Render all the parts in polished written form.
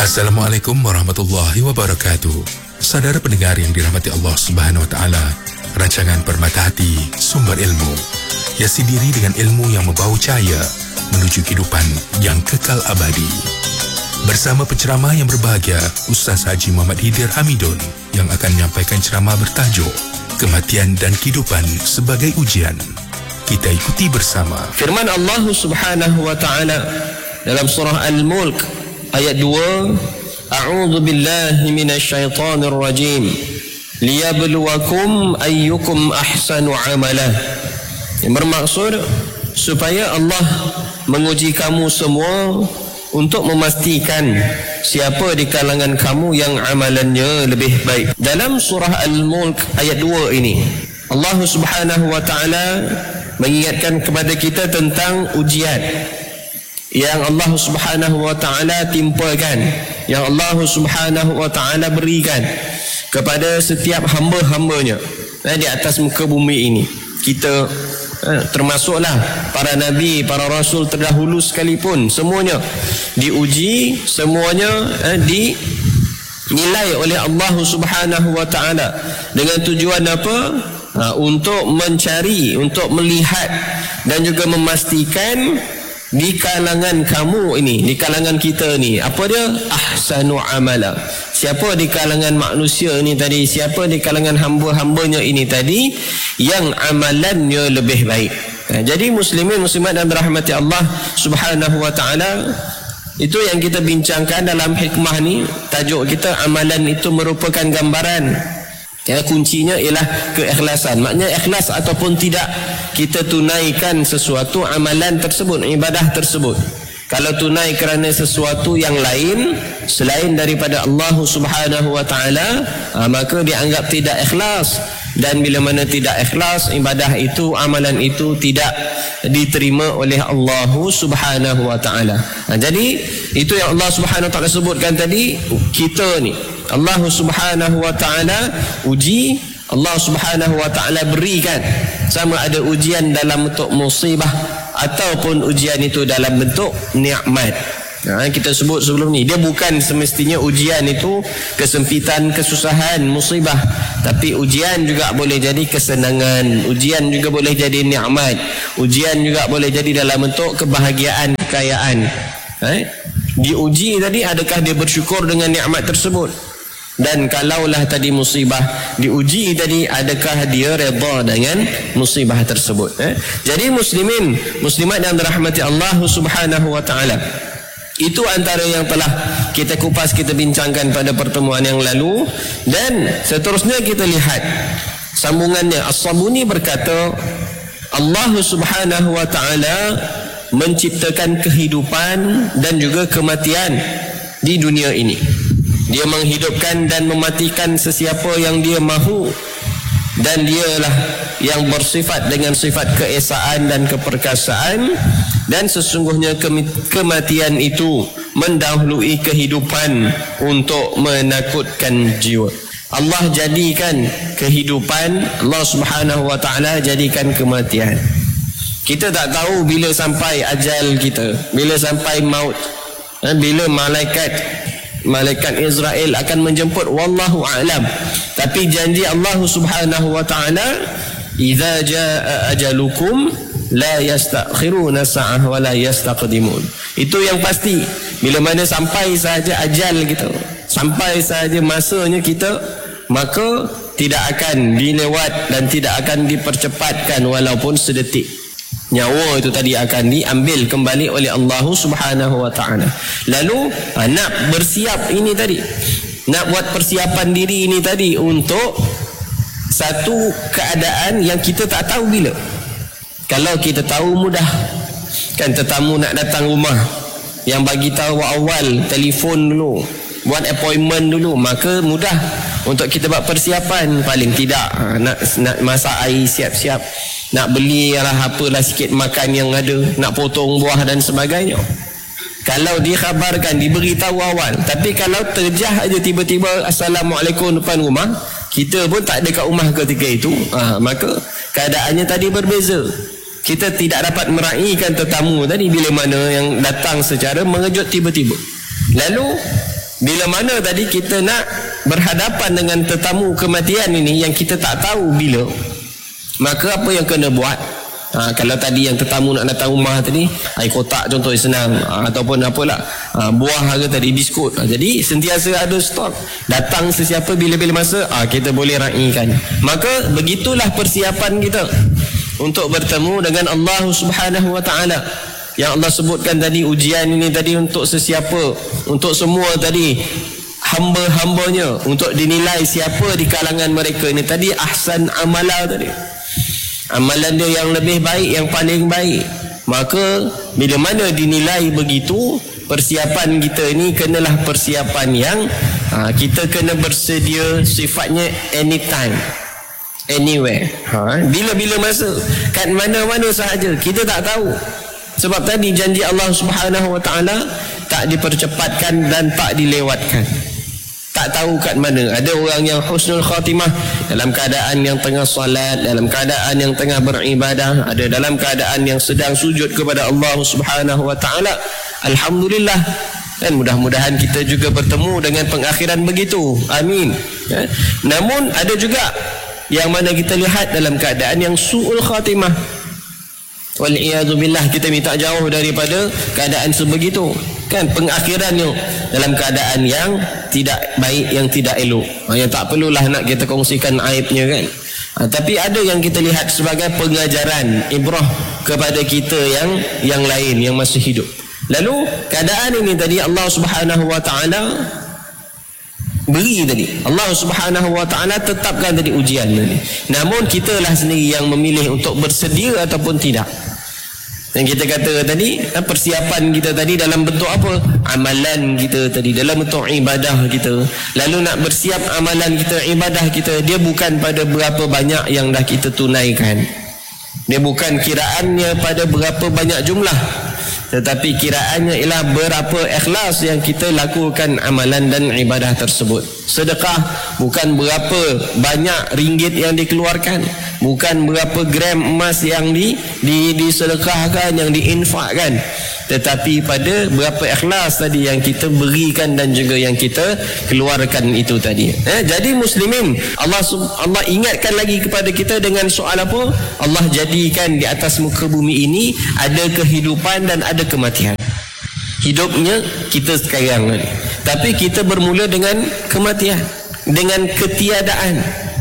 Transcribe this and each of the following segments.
Assalamualaikum warahmatullahi wabarakatuh. Saudara pendengar yang dirahmati Allah Subhanahu wa taala, rancangan Permata Hati, sumber ilmu, hiasi diri dengan ilmu yang membawa cahaya menuju kehidupan yang kekal abadi. Bersama penceramah yang berbahagia, Ustaz Haji Muhammad Hidir Hamidun, yang akan menyampaikan ceramah bertajuk Kematian dan Kehidupan sebagai Ujian. Kita ikuti bersama. Firman Allah Subhanahu wa taala dalam surah Al-Mulk ayat 2, A'udzu billahi minasyaitonir rajim. Liyabluwakum ayyukum ahsanu amala. Yang bermaksud supaya Allah menguji kamu semua untuk memastikan siapa di kalangan kamu yang amalannya lebih baik. Dalam surah Al-Mulk ayat 2 ini, Allah Subhanahu wa taala mengingatkan kepada kita tentang ujian yang Allah Subhanahu wa taala timpakan, yang Allah Subhanahu wa taala berikan kepada setiap hamba-hambanya di atas muka bumi ini. Kita termasuklah para nabi, para rasul terdahulu sekalipun, semuanya diuji, semuanya dinilai oleh Allah Subhanahu wa taala dengan tujuan apa? Untuk mencari, untuk melihat dan juga memastikan di kalangan kamu ini, di kalangan kita ni, apa dia? Ahsanu amala. Siapa di kalangan manusia ini tadi, siapa di kalangan hamba-hambanya ini tadi yang amalannya lebih baik. Jadi muslimin muslimat dan dirahmati Allah Subhanahu wa taala, itu yang kita bincangkan dalam hikmah ni. Tajuk kita, amalan itu merupakan gambaran. Kuncinya ialah keikhlasan. Maknanya ikhlas ataupun tidak kita tunaikan sesuatu amalan tersebut, ibadah tersebut. Kalau tunai kerana sesuatu yang lain selain daripada Allah Subhanahu wa taala, maka dianggap tidak ikhlas. Dan bila mana tidak ikhlas, ibadah itu, amalan itu tidak diterima oleh Allah Subhanahu wa taala. Jadi itu yang Allah Subhanahu wa taala sebutkan tadi. Kita ni Allah Subhanahu wa taala uji, Allah Subhanahu wa taala berikan, sama ada ujian dalam bentuk musibah ataupun ujian itu dalam bentuk nikmat. Kita sebut sebelum ni, dia bukan semestinya ujian itu kesempitan, kesusahan, musibah, tapi ujian juga boleh jadi kesenangan, ujian juga boleh jadi nikmat, ujian juga boleh jadi dalam bentuk kebahagiaan, kekayaan. Diuji tadi, adakah dia bersyukur dengan nikmat tersebut? Dan kalaulah tadi musibah, diuji tadi, adakah dia redha dengan musibah tersebut? Jadi muslimin muslimat yang dirahmati Allah Subhanahu wa taala, itu antara yang telah kita kupas, kita bincangkan pada pertemuan yang lalu. Dan seterusnya kita lihat sambungannya. As-Sabuni berkata, Allah Subhanahu wa taala menciptakan kehidupan dan juga kematian di dunia ini. Dia menghidupkan dan mematikan sesiapa yang dia mahu, dan dialah yang bersifat dengan sifat keesaan dan keperkasaan. Dan sesungguhnya kematian itu mendahului kehidupan untuk menakutkan jiwa. Allah jadikan kehidupan, Allah Subhanahu wa taala jadikan kematian. Kita tak tahu bila sampai ajal kita, bila sampai maut, bila malaikat Israel akan menjemput, wallahu a'lam. Tapi janji Allah Subhanahu wa taala, idza jaa ajalukum la yastakhiruna sa'ah wa la yastaqdimun. Itu yang pasti. Bila mana sampai saja ajal kita, sampai saja masanya kita, maka tidak akan dilewat dan tidak akan dipercepatkan walaupun sedetik. Nyawa itu tadi akan diambil kembali oleh Allah Subhanahu wa taala. Lalu nak bersiap ini tadi, nak buat persiapan diri ini tadi untuk satu keadaan yang kita tak tahu bila. Kalau kita tahu mudah, kan tetamu nak datang rumah, yang bagi tahu awal, telefon dulu, buat appointment dulu, maka mudah untuk kita buat persiapan. Paling tidak nak masak air siap-siap, nak belilah apalah sikit makan yang ada, nak potong buah dan sebagainya. Kalau dikhabarkan, diberitahu awal. Tapi kalau terjah aja tiba-tiba Assalamualaikum depan rumah, kita pun tak ada kat rumah ketika itu, maka keadaannya tadi berbeza. Kita tidak dapat meraihkan tetamu tadi bila mana yang datang secara mengejut tiba-tiba. Lalu Bila mana tadi kita nak berhadapan dengan tetamu kematian ini yang kita tak tahu bila, maka apa yang kena buat? Kalau tadi yang tetamu nak datang rumah tadi, air kotak contohnya senang, ataupun apalah, buah ke tadi, biskut. Jadi sentiasa ada stok. Datang sesiapa bila-bila masa, kita boleh raikan. Maka begitulah persiapan kita untuk bertemu dengan Allah Subhanahu Wa Taala. Yang Allah sebutkan tadi, ujian ini tadi untuk sesiapa, untuk semua tadi hamba-hambanya, untuk dinilai siapa di kalangan mereka ini tadi ahsan amala tadi, amalan dia yang lebih baik, yang paling baik. Maka bila mana dinilai begitu, persiapan kita ini kenalah persiapan yang kita kena bersedia, sifatnya anytime, anywhere, bila-bila masa, kat mana-mana sahaja, kita tak tahu. Sebab tadi janji Allah Subhanahu Wa Taala tak dipercepatkan dan tak dilewatkan. Tak tahu kat mana. Ada orang yang husnul khatimah dalam keadaan yang tengah salat, dalam keadaan yang tengah beribadah, ada dalam keadaan yang sedang sujud kepada Allah Subhanahu Wa Taala. Alhamdulillah. Dan mudah-mudahan kita juga bertemu dengan pengakhiran begitu. Amin. Namun ada juga yang mana kita lihat dalam keadaan yang su'ul khatimah. Wal'iyadzubillah, kita minta jauh daripada keadaan sebegitu. Kan pengakhirannya dalam keadaan yang tidak baik, yang tidak elok. Yang tak perlulah nak kita kongsikan aibnya kan. Tapi ada yang kita lihat sebagai pengajaran, ibrah kepada kita yang lain yang masih hidup. Lalu keadaan ini tadi Allah Subhanahu Wa Taala beri tadi. Allah Subhanahu Wa Taala tetapkan tadi ujian tadi. Namun kitalah sendiri yang memilih untuk bersedia ataupun tidak. Dan kita kata tadi, persiapan kita tadi dalam bentuk apa? Amalan kita tadi, dalam bentuk ibadah kita. Lalu nak bersiap amalan kita, ibadah kita, dia bukan pada berapa banyak yang dah kita tunaikan. Dia bukan kiraannya pada berapa banyak jumlah, tetapi kiraannya ialah berapa ikhlas yang kita lakukan amalan dan ibadah tersebut. Sedekah bukan berapa banyak ringgit yang dikeluarkan, bukan berapa gram emas yang disedekahkan, yang diinfakkan, tetapi pada berapa ikhlas tadi yang kita berikan dan juga yang kita keluarkan itu tadi. Jadi muslimin, Allah ingatkan lagi kepada kita dengan soal apa? Allah jadikan di atas muka bumi ini ada kehidupan dan ada kematian. Hidupnya kita sekarang ni, tapi kita bermula dengan kematian, dengan ketiadaan.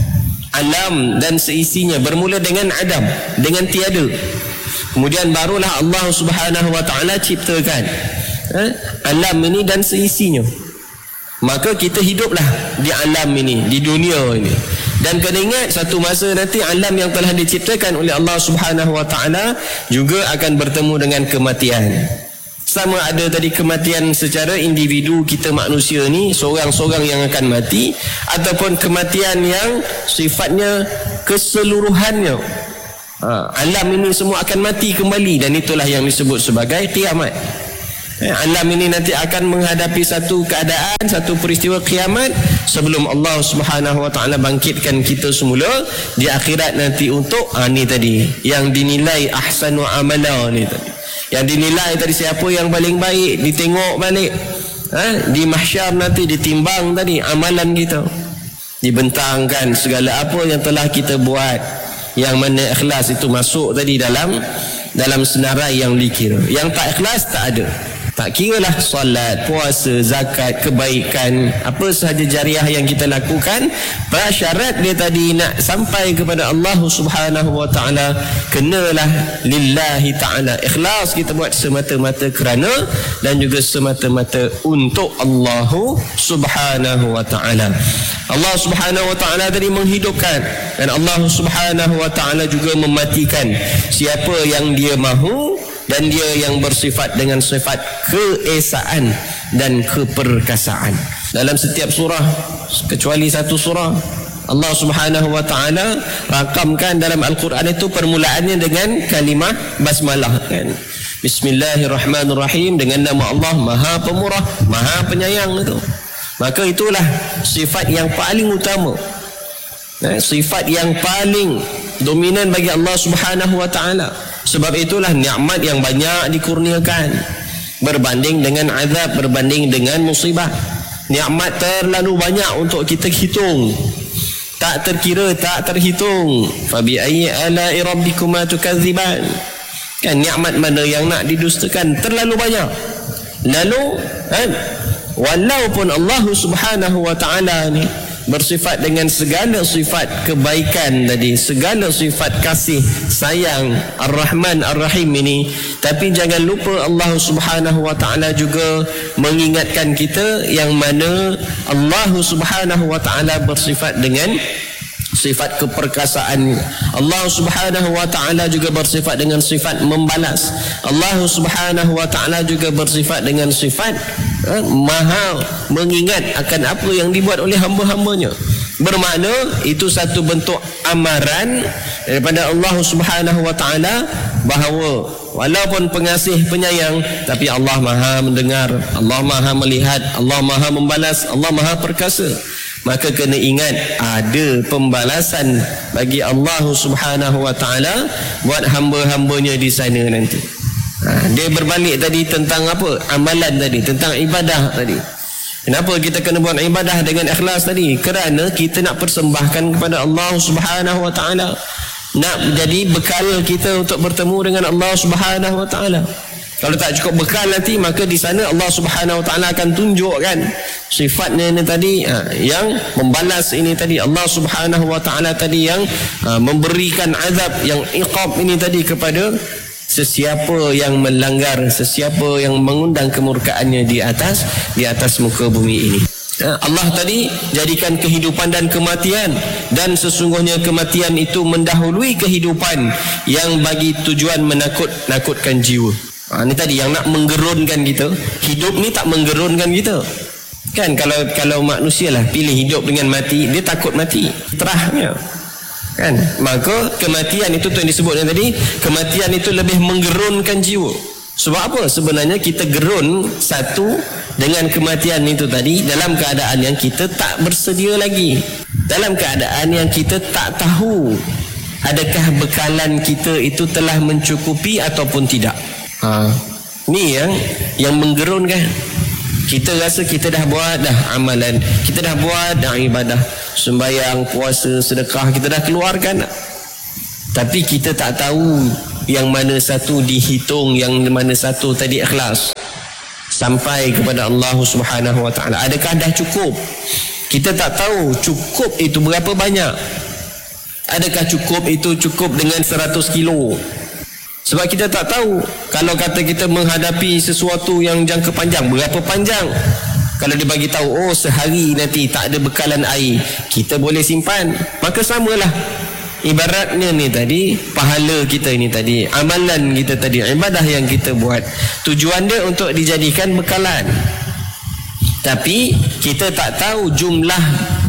Alam dan seisinya bermula dengan adam, dengan tiada. Kemudian barulah Allah Subhanahu Wa Taala ciptakan alam ini dan seisinya. Maka kita hiduplah di alam ini, di dunia ini. Dan kena ingat, satu masa nanti alam yang telah diciptakan oleh Allah Subhanahu Wa Taala juga akan bertemu dengan kematian. Sama ada tadi kematian secara individu kita manusia ni, seorang-seorang yang akan mati, ataupun kematian yang sifatnya keseluruhannya. Alam ini semua akan mati kembali, dan itulah yang disebut sebagai kiamat. Alam ini nanti akan menghadapi satu keadaan, satu peristiwa kiamat sebelum Allah Subhanahu Wa Taala bangkitkan kita semula di akhirat nanti untuk ni tadi yang dinilai ahsanu amala ni tadi. Yang dinilai tadi siapa yang paling baik, ditengok balik di mahsyar nanti, ditimbang tadi amalan kita, dibentangkan segala apa yang telah kita buat, yang mana ikhlas itu masuk tadi dalam senarai yang dikira. Yang tak ikhlas tak ada. Tak kiralah solat, puasa, zakat, kebaikan, apa sahaja jariah yang kita lakukan, prasyarat dia tadi nak sampai kepada Allah Subhanahu Wa Taala, kenalah lillahi ta'ala. Ikhlas kita buat semata-mata kerana dan juga semata-mata untuk Allah Subhanahu Wa Taala. Allah Subhanahu Wa Taala tadi menghidupkan, dan Allah Subhanahu Wa Taala juga mematikan siapa yang dia mahu, dan dia yang bersifat dengan sifat keesaan dan keperkasaan. Dalam setiap surah, kecuali satu surah, Allah Subhanahu Wa Taala rakamkan dalam Al-Quran itu permulaannya dengan kalimah basmalah kan. Bismillahirrahmanirrahim, dengan nama Allah Maha Pemurah, Maha Penyayang itu. Maka itulah sifat yang paling utama, sifat yang paling dominan bagi Allah Subhanahu Wa Taala. Sebab itulah nikmat yang banyak dikurniakan berbanding dengan azab, berbanding dengan musibah. Nikmat terlalu banyak untuk kita hitung. Tak terkira, tak terhitung. Fabi ayyi ala'i rabbikuma tukadziban. Kan nikmat mana yang nak didustakan terlalu banyak. Lalu walaupun Allah Subhanahu wa taala ni bersifat dengan segala sifat kebaikan tadi, segala sifat kasih sayang, Ar-Rahman Ar-Rahim ini, tapi jangan lupa Allah Subhanahu wa taala juga mengingatkan kita yang mana Allah Subhanahu wa taala bersifat dengan sifat keperkasaan. Allah Subhanahu wa taala juga bersifat dengan sifat membalas. Allah Subhanahu wa taala juga bersifat dengan sifat maha mengingat akan apa yang dibuat oleh hamba-hambanya. Bermakna itu satu bentuk amaran daripada Allah Subhanahu wa taala bahawa walaupun pengasih penyayang, tapi Allah maha mendengar, Allah maha melihat, Allah maha membalas, Allah maha perkasa. Maka kena ingat ada pembalasan bagi Allah Subhanahu wa taala buat hamba-hambanya di sana nanti. Dia berbalik tadi tentang apa? Amalan tadi, tentang ibadah tadi. Kenapa kita kena buat ibadah dengan ikhlas tadi? Kerana kita nak persembahkan kepada Allah Subhanahu wa taala. Nak jadi bekal kita untuk bertemu dengan Allah Subhanahu wa taala. Kalau tak cukup bekal nanti, maka di sana Allah Subhanahu wa taala akan tunjukkan sifatnya ini tadi, yang membalas ini tadi, Allah Subhanahu wa taala tadi yang memberikan azab, yang iqab ini tadi kepada sesiapa yang melanggar, sesiapa yang mengundang kemurkaannya di atas muka bumi ini. Allah tadi jadikan kehidupan dan kematian, dan sesungguhnya kematian itu mendahului kehidupan yang bagi tujuan menakutkan jiwa. Ini tadi yang nak menggerunkan kita. Hidup ni tak menggerunkan kita. Kan kalau manusia lah pilih hidup dengan mati, dia takut mati. Terahnya. Kan? Maka kematian itu yang disebutkan tadi, kematian itu lebih menggerunkan jiwa. Sebab apa? Sebenarnya kita gerun satu dengan kematian itu tadi dalam keadaan yang kita tak bersedia lagi. Dalam keadaan yang kita tak tahu adakah bekalan kita itu telah mencukupi ataupun tidak. Ni yang menggerunkan. Kita rasa kita dah buat dah amalan, kita dah buat dah ibadah, sembahyang, puasa, sedekah, kita dah keluarkan, tapi kita tak tahu yang mana satu dihitung, yang mana satu tadi ikhlas sampai kepada Allah Subhanahu wa taala. Adakah dah cukup? Kita tak tahu cukup itu berapa banyak. Adakah cukup itu cukup dengan 100 kilo? Sebab kita tak tahu. Kalau kata kita menghadapi sesuatu yang jangka panjang, berapa panjang? Kalau dia bagi tahu, sehari nanti tak ada bekalan air, kita boleh simpan. Maka samalah. Ibaratnya ni tadi, pahala kita ni tadi, amalan kita tadi, ibadah yang kita buat, tujuan dia untuk dijadikan bekalan. Tapi kita tak tahu jumlah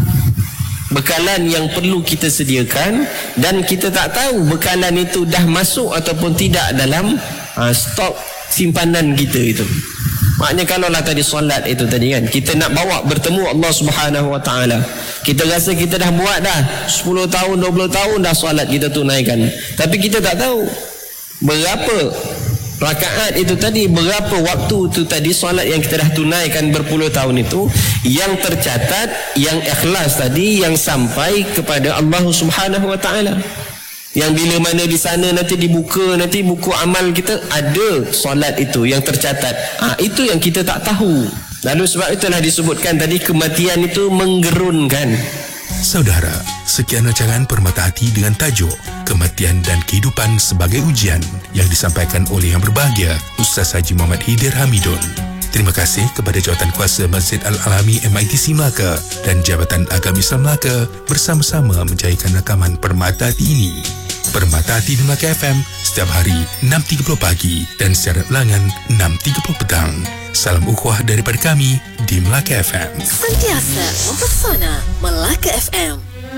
bekalan yang perlu kita sediakan, dan kita tak tahu bekalan itu dah masuk ataupun tidak dalam stok simpanan kita itu. Maknanya kalau lah tadi solat itu tadi kan, kita nak bawa bertemu Allah Subhanahu wa taala, kita rasa kita dah buat dah 10 tahun 20 tahun dah solat kita tunaikan, tapi kita tak tahu berapa rakaat itu tadi, berapa waktu itu tadi solat yang kita dah tunaikan berpuluh tahun itu, yang tercatat, yang ikhlas tadi, yang sampai kepada Allah Subhanahu wa taala. Yang bila mana di sana nanti dibuka, nanti buku amal kita ada solat itu yang tercatat. Itu yang kita tak tahu. Lalu sebab itulah disebutkan tadi kematian itu menggerunkan. Saudara, sekian rancangan Permata Hati dengan tajuk Kematian dan Kehidupan sebagai Ujian yang disampaikan oleh Yang Berbahagia Ustaz Haji Muhammad Hidir Hamidun. Terima kasih kepada Jawatankuasa Masjid Al-Alami MITC Melaka dan Jabatan Agama Islam Melaka bersama-sama menjayakan rakaman Permata Hati ini. Permata Hati di Melaka FM setiap hari 6.30 pagi dan siaran ulangan 6.30 petang. Salam ukhuwah daripada kami di Melaka FM. Sentiasa mempesona Melaka FM.